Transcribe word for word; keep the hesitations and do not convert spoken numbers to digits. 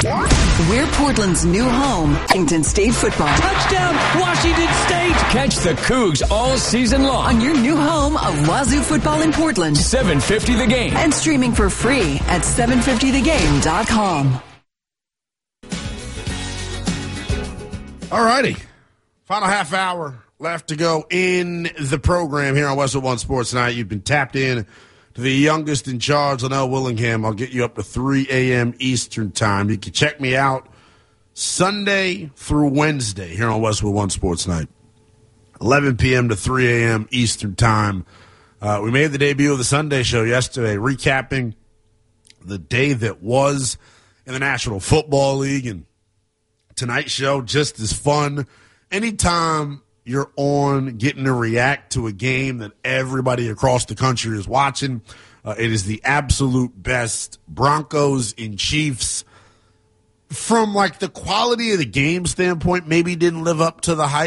We're Portland's new home, Washington State football. Touchdown, Washington State! Catch the Cougs all season long On your new home of Wazoo football in Portland. seven fifty The Game. And streaming for free at seven fifty the game dot com. All righty. Final half hour left to go in the program here on Westwood One Sports Night. You've been tapped in to the youngest in charge, Linnell Willingham. I'll get you up to three a.m. Eastern time. You can check me out Sunday through Wednesday here on Westwood One Sports Night, eleven p.m. to three a.m. Eastern time. Uh, we made the debut of the Sunday show yesterday, recapping the day that was in the National Football League, and tonight's show just as fun. Anytime you're on getting to react to a game that everybody across the country is watching, uh, it is the absolute best. Broncos and Chiefs, from like the quality of the game standpoint, maybe didn't live up to the hype.